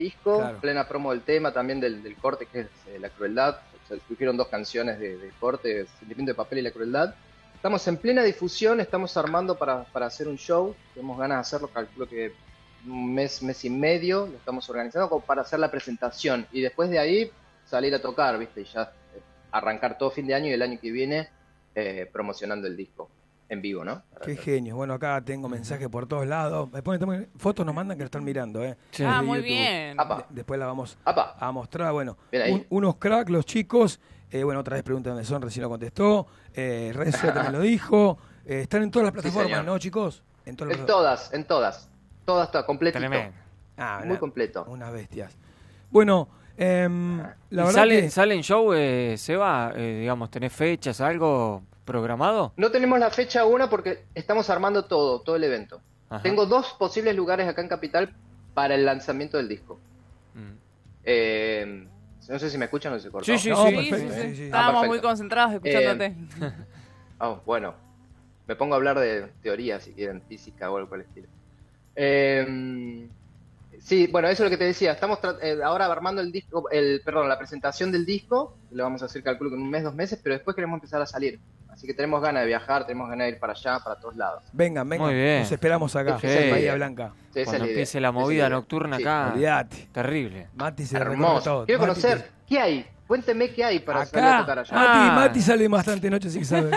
disco, Claro. plena promo del tema, también del corte que es La Crueldad. Se escogieron 2 canciones de corte, Sentimiento de Papel y La Crueldad. Estamos en plena difusión, estamos armando para hacer un show, tenemos ganas de hacerlo, calculo que un mes y medio, lo estamos organizando como para hacer la presentación y después de ahí salir a tocar, ¿viste? Y ya arrancar todo fin de año y el año que viene promocionando el disco en vivo, ¿no? Qué genio. Bueno, acá tengo mensajes por todos lados. Después fotos nos mandan que lo están mirando, Sí. Desde Muy YouTube. bien. Apa. Después la vamos Apa. a mostrar. Bueno, Bien ahí. unos cracks los chicos. Bueno, otra vez preguntan dónde son, recién lo contestó. Rezo también lo dijo. Están en todas las plataformas, señor. ¿no, chicos? En todas las En todas. Todo está completito. Tremendo. Muy completo. Unas bestias. Bueno, la ¿Y verdad que... sale en show, Seba? Digamos, ¿tenés fechas, algo programado? No tenemos la fecha aún porque estamos armando todo el evento. Ajá. Tengo 2 posibles lugares acá en Capital para el lanzamiento del disco. Mm. No sé si me escuchan o se cortó. Sí, sí, No, sí. perfecto. Sí. Sí. Estábamos perfecto. muy concentrados escuchándote. Bueno, me pongo a hablar de teoría si quieren, física o algo por el estilo. Sí, bueno, eso es lo que te decía. Estamos ahora armando el disco, la presentación del disco. Lo vamos a hacer, calculo que en 1 mes, 2 meses, pero después queremos empezar a salir. Así que tenemos ganas de viajar, tenemos ganas de ir para allá, para todos lados. Vengan. Muy bien. Nos esperamos acá, Sí. en Bahía Blanca. Sí, esa es Cuando la idea. empiece la Esa es movida idea. nocturna Sí. acá, Olvídate. terrible. Mati se recorre Hermoso. todo. Quiero Mati conocer. ¿Qué hay? Cuénteme qué hay para salir a tocar acá, allá. Mati sale bastante noche, así que sabe.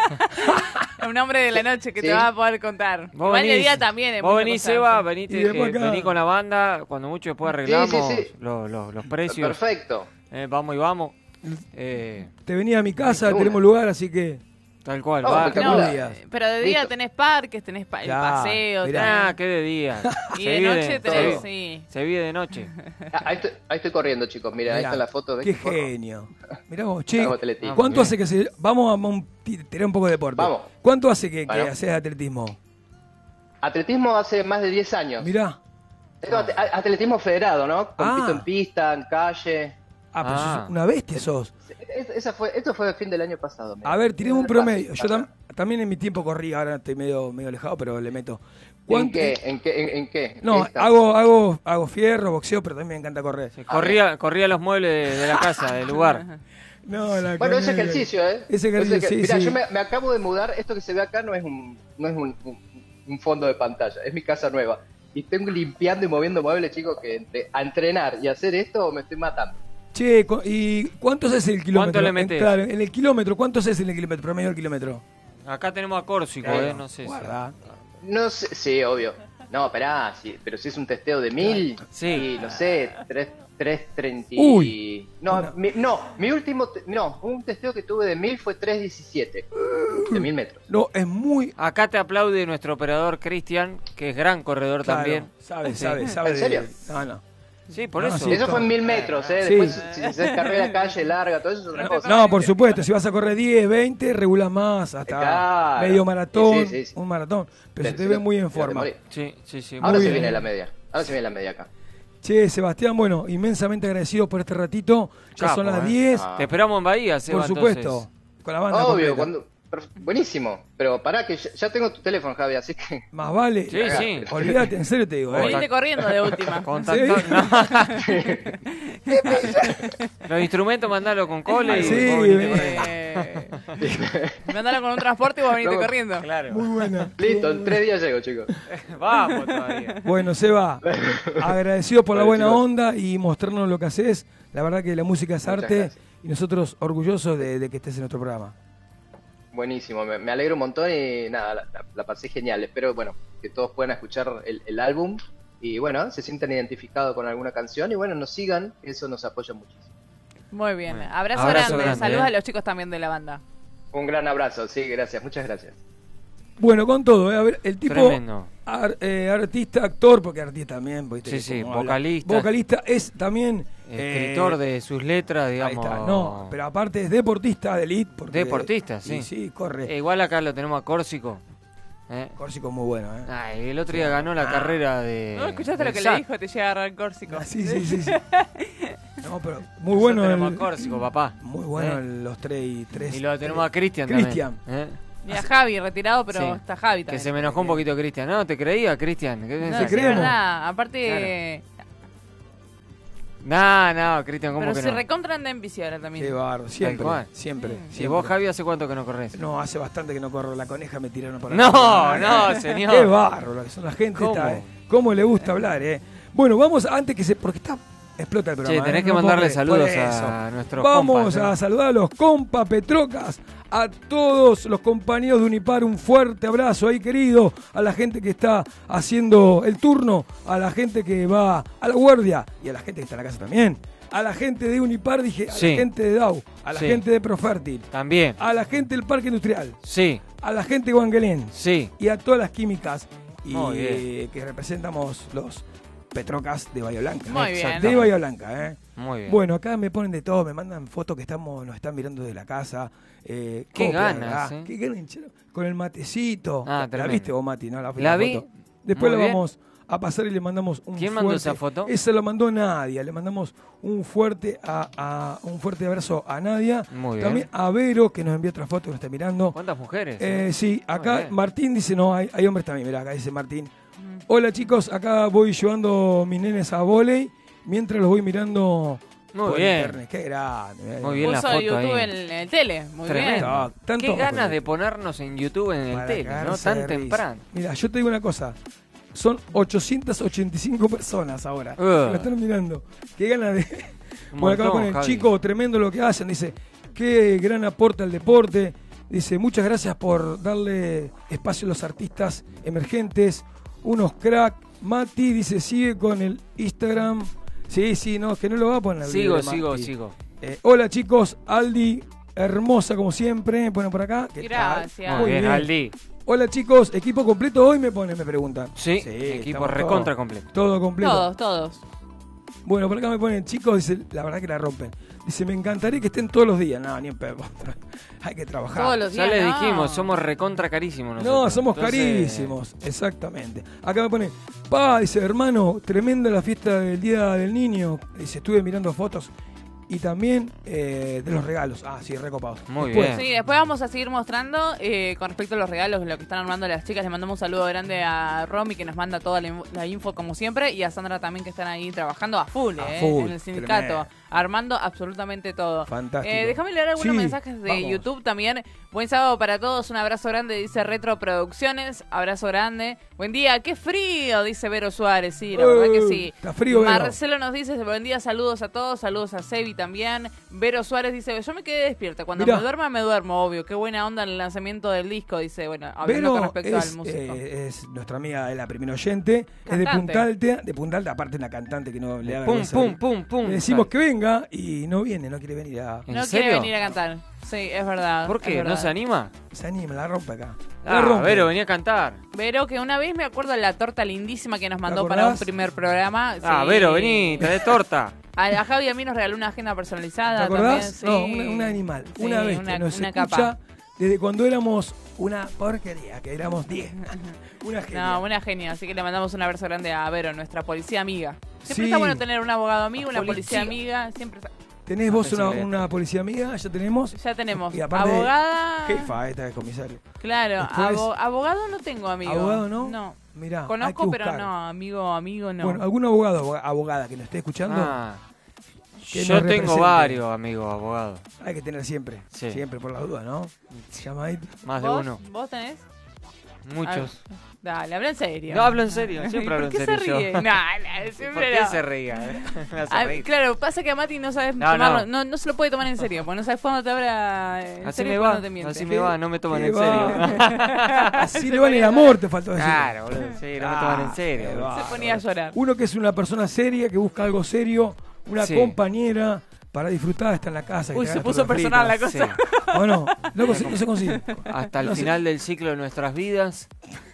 Un hombre de la noche que Sí. te va a poder contar. Vos Igual de venís- día también. es Vos mucha venís, cosa. Seba, Y después acá. vení con la banda, cuando mucho después arreglamos sí. los precios. Perfecto. Vamos y vamos. Te venía a mi casa, Una. tenemos lugar, así que... Tal cual, Oh, va. espectacular. No, días. pero de día Listo. tenés parques, tenés el Ya, paseo. mirá. Ah, qué de día. Y Se de vive noche se tenés, vive- sí. Se vive de noche. Ahí estoy corriendo, chicos. Mira, ahí Mirá, está la foto. ¿Ves qué que corro? genio. Mirá vos, che, Hago atletismo. ¿cuánto Bien. hace que se... Vamos a tirar un poco de deporte. Vamos. ¿Cuánto hace que Bueno. haces atletismo? Atletismo hace más de 10 años. Mirá. Es atletismo federado, ¿no? Compito Ah. en pista, en calle. Pero Ah. sos una bestia sos. Esto fue el fin del año pasado. A ver, tiremos un Fácil, promedio. Yo fácil. también en mi tiempo corrí, ahora estoy medio alejado, pero le meto. ¿En qué? ¿En qué? No, ¿En qué estás? hago fierro, boxeo, pero también me encanta correr. Corría los muebles de la casa, del lugar. No, Bueno, es ejercicio, ¿eh? Ese ejercicio, sí, Mirá, sí. yo me acabo de mudar. Esto que se ve acá no es un fondo de pantalla. Es mi casa nueva. Y tengo limpiando y moviendo muebles, chicos, que a entrenar y hacer esto me estoy matando. Che, ¿y cuánto es el kilómetro? ¿Cuánto le metés? Claro, en el kilómetro, ¿cuánto es en el kilómetro? Promedio del kilómetro. Acá tenemos a Córsico, Claro. no sé. Guarda. No sé, sí, obvio. No, esperá, sí, pero si es un testeo de 1000, Sí. y no sé, 3.30. Uy. No, mi último, un testeo que tuve de 1000 fue 3.17, de 1000 metros. No, es muy... Acá te aplaude nuestro operador Cristian, que es gran corredor Claro, también. sabe, Sí. sabe. ¿En serio? No. Sí, por No, eso. sí. Eso fue en 1000 metros, Sí. Después, si es carrera calle larga, todo eso es otra cosa. No, por supuesto, si vas a correr 10, 20, regulas más, hasta Claro. medio maratón, Sí. un maratón. Pero se te Sí, ve muy en te forma. morís. Sí. Ahora Muy se bien. viene la media. Ahora se viene la media acá. Che, Sebastián, bueno, inmensamente agradecidos por este ratito. Ya Capo, son las ¿eh? 10, Ah. Te esperamos en Bahía, Seba, por supuesto, entonces. con la banda Obvio, completa. buenísimo. Pero pará que ya tengo tu teléfono, Javi, así que... Más vale. Sí, sí. Olvídate, en serio te digo. Venite corriendo de última. Contacto. Sí. No. Los instrumentos mandalo con cole y Sí, vos venite corriendo. Mandalo con un transporte y vos venite No. corriendo. Claro. Muy buena. Listo, en 3 días llego, chicos. Vamos todavía. Bueno, Seba, agradecido por la Bueno, buena chicos. onda y mostrarnos lo que haces. La verdad que la música es Muchas arte gracias. y nosotros orgullosos de que estés en nuestro programa. Buenísimo, me alegro un montón y nada, la pasé genial. Espero, bueno, que todos puedan escuchar el álbum y bueno, se sientan identificados con alguna canción y bueno, nos sigan, eso nos apoya muchísimo. Muy bien. Bueno. Abrazo, Abrazo grande. grande, Saludos ¿eh? a los chicos también de la banda. Un gran abrazo, sí, gracias, muchas gracias. Bueno, con todo, a ver, el tipo Tremendo. artista, actor, porque artista también, ¿viste? Sí, Como habla. vocalista. Vocalista es también Escritor de sus letras, Ahí digamos. está, no, pero aparte es deportista de elite. Porque, Deportista, sí. Sí, corre. Igual acá lo tenemos a Córsico. Córsico muy bueno, ¿eh? Ay, el otro día ganó la carrera de. ¿No escuchaste lo del que SAT. le dijo? Te llega a agarrar Córsico. Ah, sí. No, pero muy Nosotros bueno. tenemos a Córsico, papá. Muy bueno ¿Eh? los tres. Y lo tenemos a Cristian Cristian. también. Y a Javi, retirado, pero Sí. está Javi Que también. se me enojó un poquito Cristian. No, te creía, Cristian. ¿Qué No, pensás? sí, es creemos. verdad. Aparte, No, Cristian, ¿cómo Pero que si no? recontra anda en bici ahora también. Qué barro, siempre, cual. siempre, ¿Y siempre. vos, Javi, hace cuánto que no corres? No, hace bastante que no corro. La coneja me tiraron para No, señor. Qué barro lo que son la gente. ¿Cómo? Cómo le gusta hablar, Bueno, vamos antes que porque explota el programa. Che, tenés que No puedo mandarle creer. saludos Por eso. a nuestros Vamos compas, ¿no? a saludar a los compa Petrocas, a todos los compañeros de Unipar, un fuerte abrazo ahí, querido, a la gente que está haciendo el turno, a la gente que va a la guardia y a la gente que está en la casa también. A la gente de Unipar, dije, a Sí. la gente de DAU, a la Sí. gente de Profértil, También. a la gente del Parque Industrial, Sí, a la gente de Guanguelén sí. y a todas las químicas y Muy bien. que representamos los Petrocas de Bahía Blanca. Muy bien. De Bahía Blanca, Muy bien. Bueno, acá me ponen de todo, me mandan fotos que nos están mirando de la casa. Qué copia, ganas, ¿verdad? Qué ganas, che, con el matecito. Ah, ¿La tremendo. viste vos, Mati? ¿No? La vi. foto. Después Muy la bien. vamos a pasar y le mandamos un ¿Quién mandó fuerte- esa foto? Esa lo mandó Nadia. Le mandamos un fuerte un fuerte abrazo a Nadia. Muy bien. También a Vero, que nos envió otra foto, que nos está mirando. ¿Cuántas mujeres? Sí, Muy acá bien. Martín dice, no, hay hombres también, mirá, acá dice Martín. Hola chicos, acá voy llevando mis nenes a vóley mientras los voy mirando Muy por bien. internet. Qué grande. Muy bien. la Puso foto YouTube ahí. en el tele. Muy Tremendo. bien. Tanto Qué ojo, ganas ¿no? de ponernos en YouTube en el Para tele, ¿no? cagarse Tan de risa. temprano. Mira, yo te digo una cosa. Son 885 personas ahora que lo están mirando. Qué ganas de... Un Bueno, acá me montón, ponen, Javi. chico, tremendo lo que hacen. Dice, qué gran aporte al deporte. Dice, muchas gracias por darle espacio a los artistas emergentes. Unos crack. Mati dice, sigue con el Instagram. Sí, no, que no lo va a poner. el video de Mati. Sigo. Hola chicos, Aldi, hermosa como siempre, me ponen por acá. ¿Qué tal? Gracias. Muy bien, Aldi. Hola chicos, equipo completo hoy me preguntan. Sí, equipo estamos recontra completo. Todo completo. Todos. Bueno, por acá me ponen, chicos, dice, la verdad que la rompen. Dice, me encantaría que estén todos los días. No, ni en pedo. Hay que trabajar. Todos los Ya días. le no. dijimos, somos recontra carísimos nosotros. No, somos Entonces, carísimos, exactamente. Acá me pone, dice, hermano, tremenda la fiesta del Día del Niño. Dice, estuve mirando fotos y también de los regalos. Sí, recopados. Muy Después, bien. Sí, después vamos a seguir mostrando con respecto a los regalos, lo que están armando las chicas. Les mandamos un saludo grande a Romy, que nos manda toda la info como siempre, y a Sandra también, que están ahí trabajando a full, full, en el sindicato, tremendo. armando absolutamente todo. Fantástico. Déjame leer algunos Sí, mensajes de vamos. YouTube también. Buen sábado para todos, un abrazo grande, dice Retro Producciones, abrazo grande. Buen día, qué frío, dice Vero Suárez, sí, la verdad que sí. Está frío, Vero. Marcelo nos dice, buen día, saludos a todos, saludos a Sebi también. Vero Suárez dice, yo me quedé despierta, cuando Mirá. me duermo, obvio. Qué buena onda en el lanzamiento del disco, dice, bueno, hablando con Vero respecto es, al músico. es nuestra amiga, es la primera oyente, es de Cantante. Punta Alta, aparte una cantante que no le haga Pum, vergüenza. pum, pum, pum. Le decimos que venga y no viene, no quiere venir a... ¿En No serio? quiere venir a cantar. Sí, es verdad. ¿Por es qué? ¿No verdad. se anima? Se anima, la rompe acá. La rompe. Vero, venía a cantar. Vero, que una vez me acuerdo de la torta lindísima que nos mandó acordás? para un primer programa. Sí. Vero, vení, te de torta. A Javi y a mí nos regaló una agenda ¿Te personalizada acordás? también. Sí. No, un animal. Sí, una vez una- que nos una escucha capa. desde cuando éramos una porquería, que éramos 10. Una genia. No, una genia. Así que le mandamos un abrazo grande a Vero, nuestra policía amiga. Siempre Sí. está bueno tener un abogado amigo, una Policía. policía amiga. Siempre está- ¿Tenés vos Pensé que- una policía amiga? ¿Ya tenemos? Ya tenemos. Y aparte, Abogada. jefa, esta es comisario. Claro, Después- abogado no tengo, amigo. ¿Abogado no? No. Mirá, hay Conozco, que pero buscar. no. Amigo, no. Bueno, ¿algún abogado abogada que nos esté escuchando? Ah, Que yo nos tengo represente. varios amigos abogados. Hay que tener siempre. Sí. Siempre por la duda, ¿no? Llamadito. Más de ¿Vos? uno. ¿Vos tenés? Muchos. Dale, habla en serio. No, hablo en serio, siempre hablo en ¿Por qué serio se yo. ríe? No, ¿Por siempre qué no. se reía? Me hace Ah, reír. claro, pasa que a Mati no sabes No, tomarlo, no. no se lo puede tomar en serio, porque no sabes cuándo te habla en Así serio y me cuándo va, te miente. así me va, no me toman ¿Qué en va? serio. Así le van el amor, te faltó decir. Claro, boludo, sí, no me toman en qué serio. va. Se ponía a llorar. Uno que es una persona seria, que busca algo serio, una Sí. compañera para disfrutar, está en la casa. que Uy, te se haga puso tortas personal la fritas. cosa. Sí. ¿O no? No se consigue. Hasta el No sé. final del ciclo de nuestras vidas.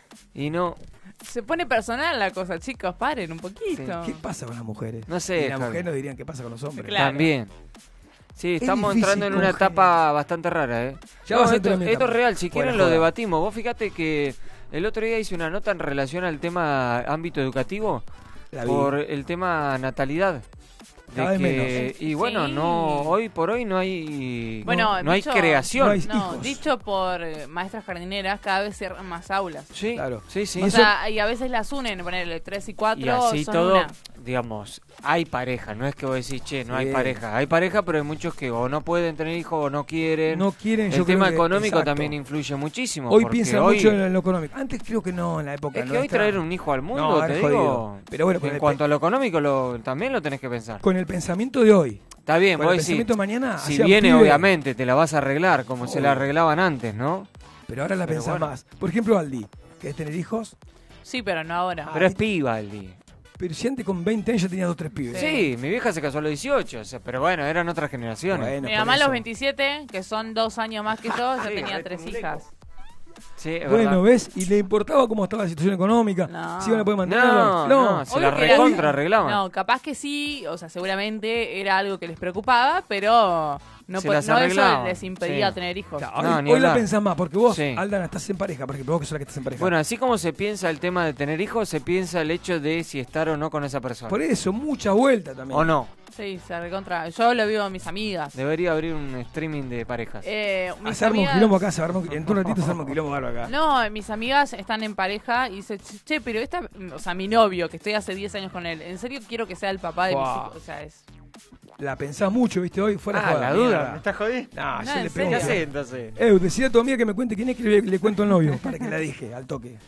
Y no, Se pone personal la cosa, chicos, paren un poquito. ¿Qué pasa con las mujeres? No sé, Y las Javi. mujeres nos dirían qué pasa con los hombres. Claro. también. Sí, estamos difícil entrando en una congeniar. etapa bastante rara, ¿eh? Ya va a ser esto, tremenda. esto es real, si Fuera quieren lo joda. debatimos. Vos fíjate que el otro día hice una nota en relación al tema ámbito educativo La vi. por el tema natalidad. Cada vez menos. Y bueno, Sí. no, hoy por hoy no hay, Bueno, no hay dicho- creación. no hay- No, hijos. dicho por maestras jardineras, cada vez cierran más aulas. Sí, Claro. sí, sí. O eso- sea, y a veces las unen, ponerle 3 y 4. Y así son todo, una. digamos, hay pareja, no es que vos decís, che, no hay Sí. pareja. Hay pareja, pero hay muchos que o no pueden tener hijos o no quieren. No quieren, yo El tema creo que- económico exacto. también influye muchísimo. Hoy porque piensan hoy- mucho en lo económico. Antes creo que no, en la época Es que hoy nuestra. traer un hijo al mundo, No, te es digo, jodido. Pero bueno, con en el cuanto a lo económico también lo tenés que pensar. Con el pensamiento de hoy. Está bien, Con vos el decís, pensamiento de mañana. si hacían viene pibe, obviamente te la vas a arreglar como se la Obvio. arreglaban antes, ¿no? Pero ahora la Pero pensás bueno. más. Por ejemplo, Aldi, ¿querés tener hijos? Sí, pero no ahora. Pero es piba el día. Pero si antes con 20 años ya tenía 2 3 pibes. Sí, mi vieja se casó a los 18, o sea, pero bueno, eran otras generaciones. Bueno, Mi por mamá a los eso. 27, que son 2 años más que yo, ya Sí, tenía re 3 muleco. hijas. Sí, es Bueno, verdad. ¿ves? Y le importaba cómo estaba la situación económica. No. Si iban a poder mantenerlo. No, se la Obvio que era- recontra arreglaban. No, capaz que sí, o sea, seguramente era algo que les preocupaba, pero no, Se po- las no eso arreglaban, les impedía sí. tener hijos. Claro, No, hoy ni hoy la hablar. pensás más, porque vos, Sí. Aldana, estás en pareja, porque vos que sos la que estás en pareja. Bueno, así como se piensa el tema de tener hijos, se piensa el hecho de si estar o no con esa persona. Por eso, mucha vuelta también. O no. Sí, se recontra. Yo lo vivo a mis amigas. Debería abrir un streaming de parejas. Mis Se arma un amigas- quilombo acá, en un ratito se arma un quilombo bárbaro acá. No, mis amigas están en pareja y dicen, che, pero o sea, mi novio, que estoy hace 10 años con él, en serio quiero que sea el papá de mis Wow. hijos. O sea, es... La pensás mucho, ¿viste? Hoy fuera Ah, joda, la mierda. duda. ¿Me estás jodiendo? No, No, yo en le serio. ¿Qué pregunto. haces entonces? Decía a tu amiga que me cuente quién es que le cuento al novio, para que la dije al toque.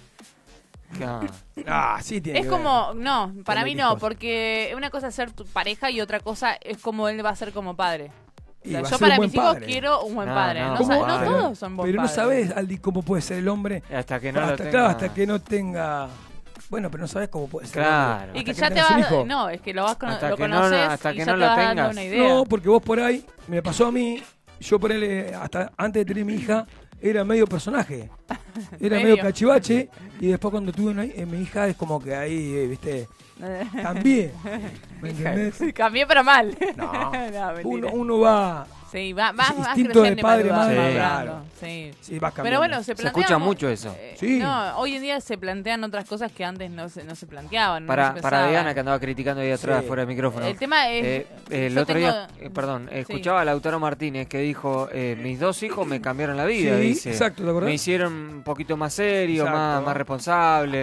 Ah, Ah, sí tiene Es que como, no, para Tener mí no, hijos. porque una cosa es ser tu pareja y otra cosa es como él va a ser como padre. Y O sea, va a yo ser un para buen mis hijos padre. quiero un buen No, padre. no, No, ¿cómo? no Pero- todos son buenos Pero no padres. sabes, Aldi, cómo puede ser el hombre hasta que no lo hasta, tenga. claro, hasta que no tenga... Bueno, pero no sabes cómo puede ser. el Claro. hombre. Y que Hasta ya te tengas un vas, hijo. no, es que lo vas Hasta lo que no- conoces hasta y que ya no te lo vas dando tengas. una idea. No, porque vos por ahí, me pasó a mí, yo por él, hasta antes de tener mi hija, era medio personaje. Era medio Medio. cachivache, y después cuando tuve mi hija es como que ahí, viste, cambié. ¿Me entendés? Cambié para mal. No. mentira. Uno va, Sí, más instinto de creciendo y padre, madurando, madre, madurando, claro. sí. sí, vas Pero cambiando. bueno, se plantea escucha mucho eso. Sí. No, hoy en día se plantean otras cosas que antes no se planteaban. no se Para pensaban. Diana, que andaba criticando ahí atrás, Sí. fuera del micrófono. El tema es. El yo otro tengo- día, perdón, escuchaba a Lautaro Martínez que dijo, mis 2 hijos me cambiaron la vida, Sí, dice. exacto, ¿te acordás? Me hicieron un poquito más serio, Exacto. más responsable.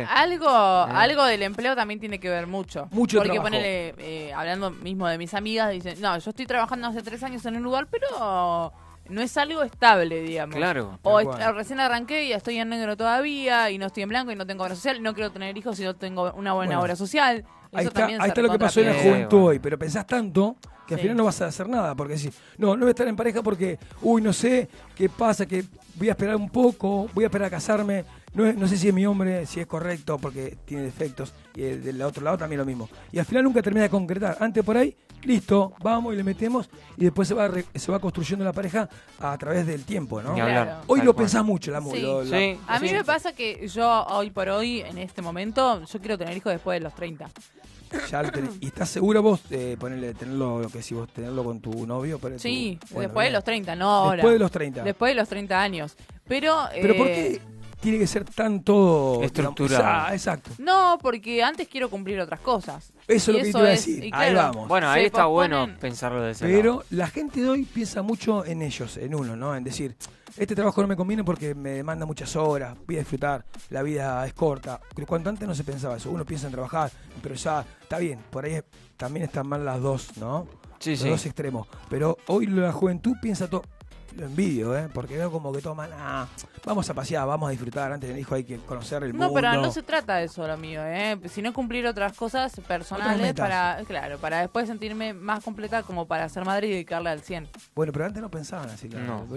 Algo del empleo también tiene que ver mucho. Mucho Porque trabajo. ponele, hablando mismo de mis amigas, dicen, no, yo estoy trabajando hace 3 años en un lugar, pero no es algo estable, digamos. Claro. O Tal cual. recién arranqué y estoy en negro todavía y no estoy en blanco y no tengo obra social, no quiero tener hijos si no tengo una buena Bueno, obra social. Ahí Eso está, también ahí se está lo que pasó en la recontra juventud bueno. hoy, pero pensás tanto que al Sí. final no vas a hacer nada, porque decís, no voy a estar en pareja porque, no sé qué pasa, que voy a esperar un poco, voy a esperar a casarme, no sé si es mi hombre, si es correcto, porque tiene defectos, y el del otro lado también lo mismo. Y al final nunca termina de concretar. Antes por ahí, listo, vamos y le metemos, y después se va construyendo la pareja a través del tiempo, ¿no? Ni hablar. Claro. Hoy Tal lo cual. pensás mucho, Sí. Sí, A mí sí. me pasa que yo hoy por hoy, en este momento, yo quiero tener hijos después de los 30. ya lo tenés. ¿Y estás segura vos de tenerlo, lo que si vos tenerlo con tu novio? Sí, Bueno, después de bien. los 30, no ahora. Después de los 30. Después de los 30 años. Pero ¿Pero por qué tiene que ser tan todo Estructurado? Exacto. No, porque antes quiero cumplir otras cosas. Eso es Y lo que te iba a decir. y Ahí claro, vamos. Bueno, ahí se está posponen- bueno pensarlo de ese lado. Pero la gente de hoy piensa mucho en ellos, en uno, ¿no? En decir, este trabajo no me conviene porque me demanda muchas horas, voy a disfrutar, la vida es corta. Pero cuanto antes no se pensaba eso, uno piensa en trabajar, pero ya está bien, por ahí también están mal las dos, ¿no? Sí, Los sí. dos extremos. Pero hoy la juventud piensa todo. Lo envidio, porque veo como que toman, vamos a pasear, vamos a disfrutar, antes del hijo hay que conocer el mundo. No, pero no se trata de eso lo mío, sino cumplir otras cosas personales metas. para después sentirme más completa como para ser madre y dedicarle al 100. Bueno, pero antes no pensaban así. No.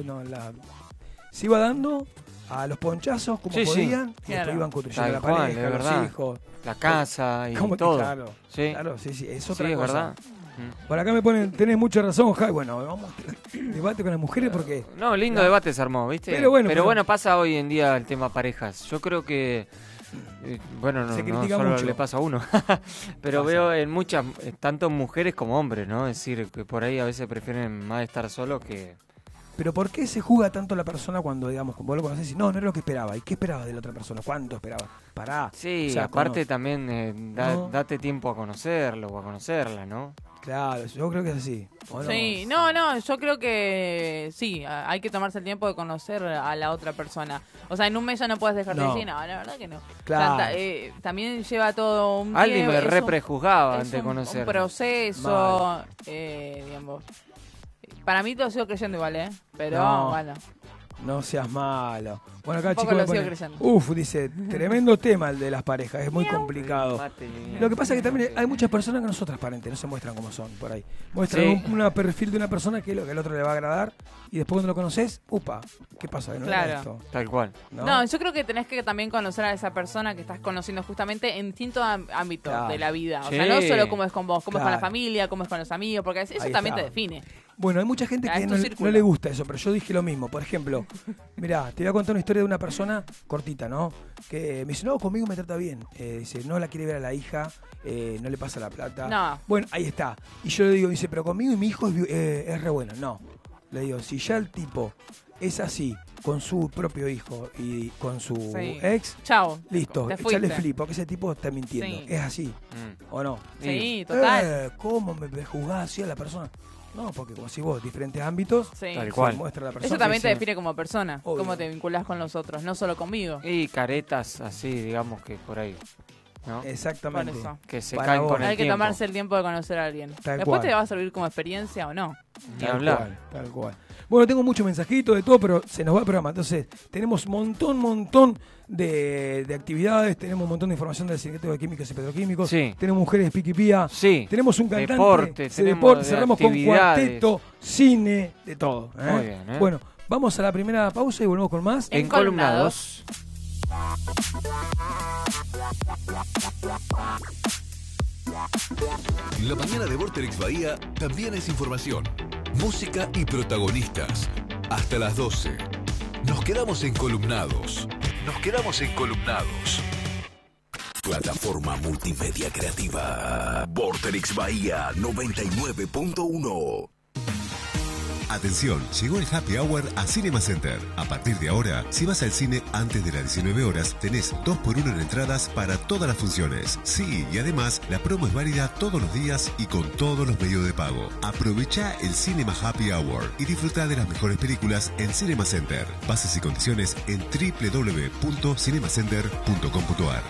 Se iba dando a los ponchazos como Sí, sí. podían y Claro. después iban construyendo Tal la cual, pareja, es los verdad. hijos. La casa y ¿Cómo te- todo. Claro, Sí, claro, sí, es sí, otra es cosa. verdad. Mm. Por acá me ponen, tenés mucha razón, Jai. Bueno, vamos a debate con las mujeres porque No, lindo debate se armó, ¿viste? Pero bueno, pasa hoy en día el tema parejas. Yo creo que, bueno, no, Se no critica solo mucho. le pasa a uno, pero Pasa. veo en muchas, tanto mujeres como hombres, ¿no? Es decir, que por ahí a veces prefieren más estar solos Pero ¿por qué se juzga tanto la persona cuando, digamos, como vos lo conocés y no era lo que esperaba? ¿Y qué esperabas de la otra persona? ¿Cuánto esperaba? Pará. Sí, o sea, aparte también No. date tiempo a conocerlo o a conocerla, ¿no? Claro, yo creo que es así. ¿O no? Sí, no, yo creo que sí, hay que tomarse el tiempo de conocer a la otra persona. O sea, en un mes ya no puedes dejar de No. decir, no, la verdad que no. Claro. O sea, también lleva todo un Aldi tiempo. me es re un- prejuzgaba es antes de un conocerlo. proceso, digamos. Para mí lo sigo creyendo igual, Pero No. bueno. No seas malo. Bueno, acá Un poco chicos lo me sigo ponen, creyendo. uf, dice, tremendo tema el de las parejas, es muy complicado. Lo que pasa es que también hay muchas personas que no son transparentes, no se muestran como son por ahí. Muestran Sí. un perfil de una persona que es lo que al otro le va a agradar y después cuando lo conoces, upa, ¿qué pasa? ¿No era Claro. esto? Tal cual. No, yo creo que tenés que también conocer a esa persona que estás conociendo justamente en distintos ámbitos Claro. de la vida. O Sí. sea, no solo cómo es con vos, cómo es con la Claro. familia, cómo es con los amigos, porque eso Ahí también está. te define. Bueno, hay mucha gente Ah, que es tu no círculo. le gusta eso, pero yo dije lo mismo. Por ejemplo, mirá, te voy a contar una historia de una persona cortita, ¿no? Que me dice, no, conmigo me trata bien. Dice, no la quiere ver a la hija, no le pasa la plata. No. Bueno, ahí está. Y yo le digo, dice, pero conmigo y mi hijo es re bueno. No. Le digo, si ya el tipo es así con su propio hijo y con su Sí. ex, Chao. listo, Te échale fuiste. flip, porque ese tipo está mintiendo. Sí. Es así, Mm. ¿o no? Sí, total. ¿Cómo me juzgás así a la persona? No, porque como si vos, diferentes ámbitos, Sí. Tal se cual. muestra la persona. Eso también te que define como persona, Obvio. cómo te vinculás con los otros, no solo conmigo. Y caretas así, digamos que por ahí, ¿no? Exactamente. Por eso. Que se Para caen vos. con el Hay que tiempo. tomarse el tiempo de conocer a alguien. Tal Después cual. te va a servir como experiencia o no. Ni Tal hablar. cual, tal cual. Bueno, tengo muchos mensajitos de todo, pero se nos va el programa. Entonces, tenemos un montón de actividades, tenemos un montón de información del sindicato de químicos y petroquímicos, Sí. tenemos mujeres piquipía, Sí. tenemos un cantante, Deporte, tenemos deporte, de cerramos con actividades. cuarteto, cine, de todo. Muy bien, ¿eh? Bueno, vamos a la primera pausa y volvemos con más. Encolumnados. La mañana de Vorterix Bahía también es información, música y protagonistas. Hasta las 12. Nos quedamos encolumnados. Nos quedamos encolumnados. Plataforma multimedia creativa. Vorterix Bahía 99.1. Atención, llegó el Happy Hour a Cinema Center. A partir de ahora, si vas al cine antes de las 19 horas, tenés 2x1 en entradas para todas las funciones. Sí, y además, la promo es válida todos los días y con todos los medios de pago. Aprovecha el Cinema Happy Hour y disfruta de las mejores películas en Cinema Center. Bases y condiciones en www.cinemacenter.com.ar.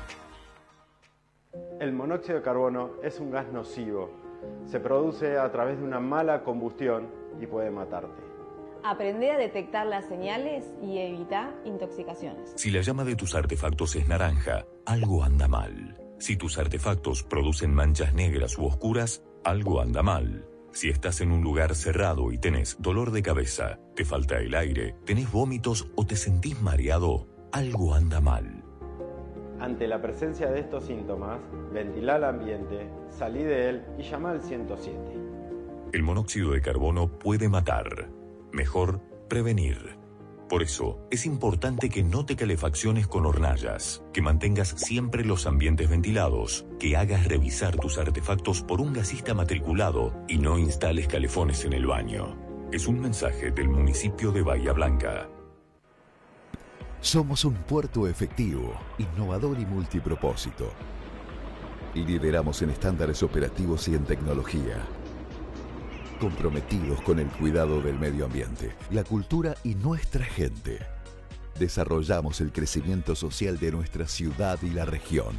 El monóxido de carbono es un gas nocivo. Se produce a través de una mala combustión y puede matarte. Aprende a detectar las señales y evita intoxicaciones. Si la llama de tus artefactos es naranja, algo anda mal. Si tus artefactos producen manchas negras u oscuras, algo anda mal. Si estás en un lugar cerrado y tenés dolor de cabeza, te falta el aire, tenés vómitos o te sentís mareado, algo anda mal. Ante la presencia de estos síntomas, ventila el ambiente, salí de él y llama al 107. El monóxido de carbono puede matar. Mejor prevenir. Por eso, es importante que no te calefacciones con hornallas, que mantengas siempre los ambientes ventilados, que hagas revisar tus artefactos por un gasista matriculado y no instales calefones en el baño. Es un mensaje del municipio de Bahía Blanca. Somos un puerto efectivo, innovador y multipropósito. Lideramos en estándares operativos y en tecnología. Comprometidos con el cuidado del medio ambiente, la cultura y nuestra gente. Desarrollamos el crecimiento social de nuestra ciudad y la región.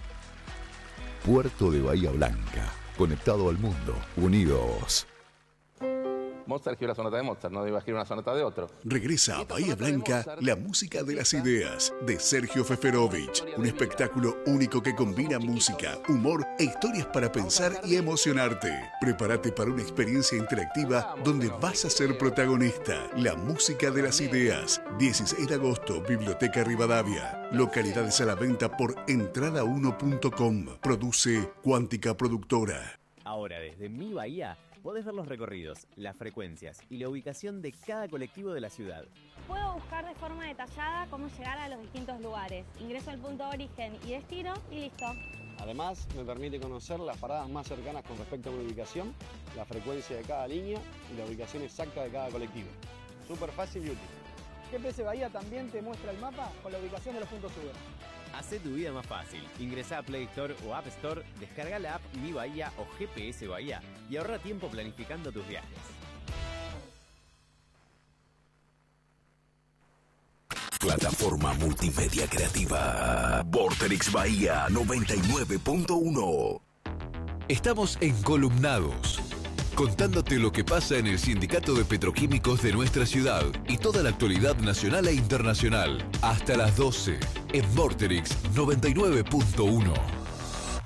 Puerto de Bahía Blanca, conectado al mundo, unidos. Mozart escribió la sonata de Mozart, no iba a escribir una sonata de otro. Regresa a Bahía Blanca la música de las ideas de Sergio Feferovich, un espectáculo único que combina música, humor e historias para pensar y emocionarte. Prepárate para una experiencia interactiva donde vas a ser protagonista. La música de las ideas, 16 de agosto, Biblioteca Rivadavia. Localidades a la venta por entrada1.com. Produce Cuántica Productora. Ahora desde Mi Bahía podés ver los recorridos, las frecuencias y la ubicación de cada colectivo de la ciudad. Puedo buscar de forma detallada cómo llegar a los distintos lugares. Ingreso al punto de origen y destino y listo. Además, me permite conocer las paradas más cercanas con respecto a mi ubicación, la frecuencia de cada línea y la ubicación exacta de cada colectivo. súper fácil y útil. GPS Bahía también te muestra el mapa con la ubicación de los puntos Uber. Hacé tu vida más fácil. Ingresá a Play Store o App Store, descarga la app Mi Bahía o GPS Bahía y ahorra tiempo planificando tus viajes. Plataforma multimedia creativa. Vorterix Bahía 99.1. Estamos encolumnados, contándote lo que pasa en el Sindicato de Petroquímicos de nuestra ciudad y toda la actualidad nacional e internacional. Hasta las 12 en Vorterix 99.1.